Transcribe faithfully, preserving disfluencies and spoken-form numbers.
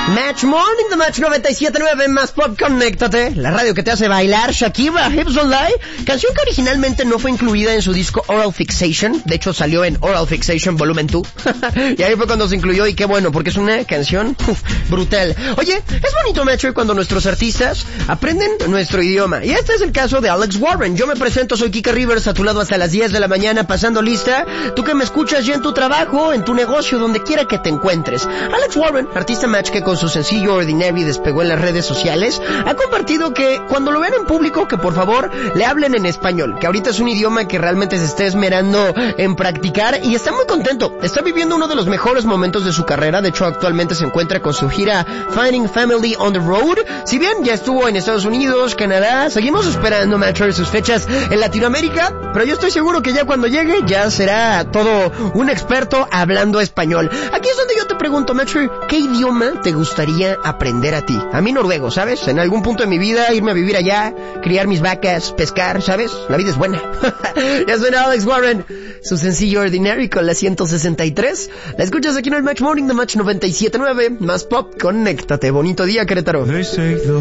Match Morning, The Match noventa y siete punto nueve, más pop, conéctate. La radio que te hace bailar, Shakira, Hips Don't Lie. Canción que originalmente no fue incluida en su disco Oral Fixation. De hecho, salió en Oral Fixation Volumen dos. Y ahí fue cuando se incluyó, y qué bueno, porque es una canción uf, brutal. Oye, es bonito, Macho, cuando nuestros artistas aprenden nuestro idioma. Y este es el caso de Alex Warren. Yo me presento, soy Kika Rivers, a tu lado hasta las diez de la mañana, pasando lista. Tú que me escuchas ya en tu trabajo, en tu negocio, donde quiera que te encuentres. Alex Warren, artista Match que con su sencillo Ordinary despegó en las redes sociales, ha compartido que cuando lo vean en público, que por favor le hablen en español, que ahorita es un idioma que realmente se está esmerando en practicar y está muy contento. Está viviendo uno de los mejores momentos de su carrera. De hecho, actualmente se encuentra con su gira Finding Family on the Road. Si bien ya estuvo en Estados Unidos, Canadá, seguimos esperando, Macho, sus fechas en Latinoamérica, pero yo estoy seguro que ya cuando llegue ya será todo un experto hablando español. Aquí es donde yo te pregunto, Macho, ¿qué idioma te gustaría aprender a ti? A mí noruego, ¿sabes? En algún punto de mi vida irme a vivir allá, criar mis vacas, pescar, ¿sabes? La vida es buena. Ya suena Alex Warren, su sencillo Ordinary con la ciento sesenta y tres. La escuchas aquí en el Match Morning, The Match noventa y siete punto nueve, más pop, conéctate. Bonito día, Querétaro.